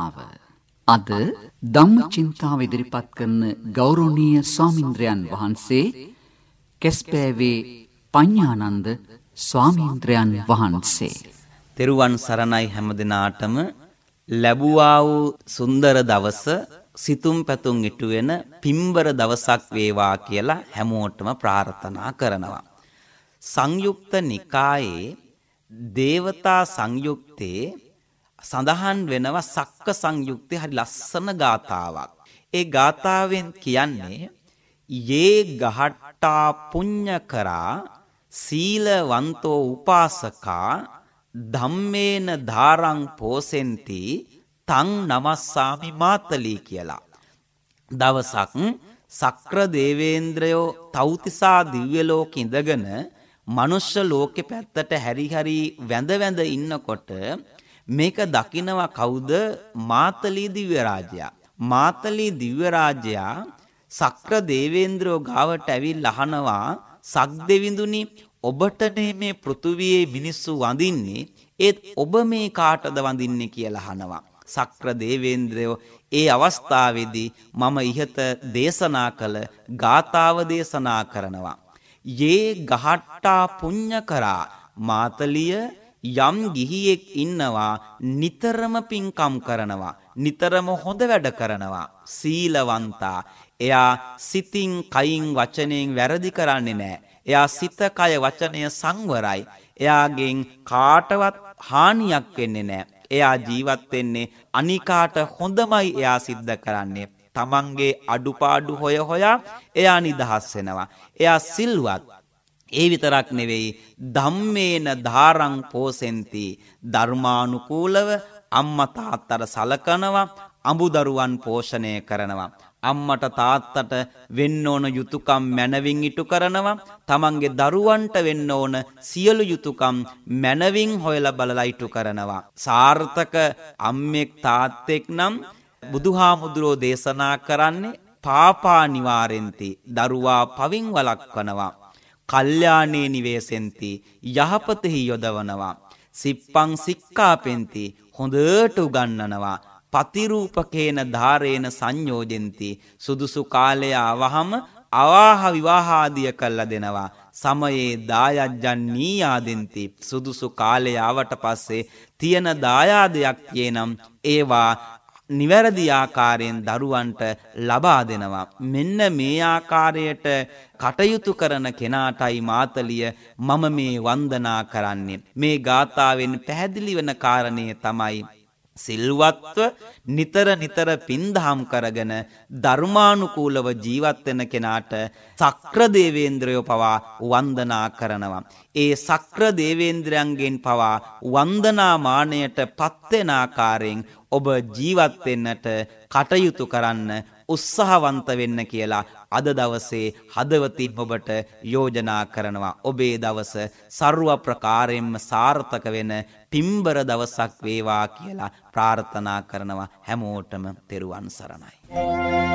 චින්තාව. අද ධම්මචින්තාව ඉදිරිපත් කරන ගෞරවනීය ස්වාමින්ද්‍රයන් වහන්සේ කෙස්පෑවේ පඤ්ඤානන්ද ස්වාමීන්ද්‍රයන් වහන්සේ. තෙරුවන් සරණයි හැම දිනාටම. ලැබුවා වූ සුන්දර දවස සිතුම් පැතුම් ඉටු වෙන පිම්බර දවසක් වේවා කියලා හැමෝටම ප්‍රාර්ථනා කරනවා. සංයුක්ත නිකායේ දේවතා සංයුක්තේ සඳහන් වෙනවා සක්ක සංයුක්තේ හරි ලස්සන ගාතාවක්. ඒ ගාතාවෙන් කියන්නේ යේ ගහට්ටා පුඤ්ඤකරා සීලවන්තෝ උපාසකා ධම්මේන ධාරං පෝසෙන්ති තං නමස්සාමි මාතලී කියලා. දවසක් සක්‍ර දේවේන්ද්‍රයෝ තව්තිසා දිව්‍ය ලෝකෙ ඉඳගෙන මනුෂ්‍ය ලෝකෙ පැත්තට හැරි හැරි වැඳ වැඳ ඉන්නකොට මේක දකිනවා කවුද? මාතලී දිව්‍ය රාජයා. මාතලී දිව්‍ය රාජයා සක්‍ර දේවේන්ද්‍රයෝ ගාවට ඇවිල්ලා අහනවා සක්දෙවිඳුනි ඔබටනේ මේ පෘථුවියේ මිනිස්සු වඳින්නේ ඒත් ඔබ මේ කාටද වඳින්නේ කියලා අහනවා. සක්‍ර දේවේන්ද්‍රයෝ ඒ අවස්ථාවේදී මම ඉහත දේශනා කළ ගාථාව දේශනා කරනවා. යේ ගහට්ටා පුඤ්ඤකරා මාතලිය යම් ගිහියෙක් ඉන්නවා නිතරම පින්කම් කරනවා නිතරම හොඳ වැඩ කරනවා සීලවන්තා එයා සිතින් කයින් වචනයෙන් වැරදි කරන්නේ නැහැ. එයා සිත කය වචනය සංවරයි. එයාගෙන් කාටවත් හානියක් වෙන්නේ නැහැ. එයා ජීවත් වෙන්නේ අනිකාට හොඳමයි එයා සිද්ධ කරන්නේ. තමන්ගේ අඩුපාඩු හොය හොයා එයා නිදහස් වෙනවා. එයා සිල්වත්. ඒ විතරක් නෙවෙයි ධම්මේන ධාරං පෝසෙන්ති ධර්මානුකූලව අම්මා තාත්තට සලකනවා අඹදරුවන් පෝෂණය කරනවා. අම්මට තාත්තට වෙන්න ඕන යුතුයකම් මැනවින් ඉටු කරනවා. තමන්ගේ දරුවන්ට වෙන්න ඕන සියලු යුතුයකම් මැනවින් හොයලා බලලා ඉටු කරනවා. සාර්ථක අම්මෙක් තාත්තෙක් නම් බුදුහාමුදුරෝ දේශනා කරන්නේ පාපා නිවාරෙන්ති දරුවා පවින් වළක්වනවා. කල්යාණේ නිවේසෙන්ති යහපතෙහි යොදවනවා. සිප්පං සික්ඛාපෙන්ති හොඳට උගන්වනවා. පතිරූපකේන ධාරේන සංයෝජෙන්ති සුදුසු කාලය ආවහම අවාහ විවාහාදිය කළා දෙනවා. සමයේ දායජ්ජන් නීයාදෙන්ති සුදුසු කාලය ආවට පස්සේ තියෙන දායාදයක් කියනම් ඒවා නිවැරදි ආකාරයෙන් දරුවන්ට ලබා දෙනවා. මෙන්න මේ ආකාරයට කටයුතු කරන කෙනාටයි මාතලිය මම මේ වන්දනා කරන්නේ. මේ ගාථාවෙන් පැහැදිලි වෙන කාරණේ තමයි සිල්වත්ව නිතර නිතර පින්දහම් කරගෙන ධර්මානුකූලව ජීවත් වෙන කෙනාට සක්‍ර දේවේන්ද්‍රයෝ පවා වන්දනා කරනවා. ඒ සක්‍ර දේවේන්ද්‍රයන්ගෙන් පවා වන්දනා මානයට පත් වෙන ආකාරයෙන් ඔබ ජීවත් වෙන්නට කටයුතු කරන්න උත්සාහවන්ත වෙන්න කියලා අද දවසේ හදවතින් ඔබට යෝජනා කරනවා. ඔබේ දවස ਸਰව ප්‍රකාරයෙන්ම සාර්ථක වෙන පිම්බර දවසක් වේවා කියලා ප්‍රාර්ථනා කරනවා. හැමෝටම තෙරුවන් සරණයි.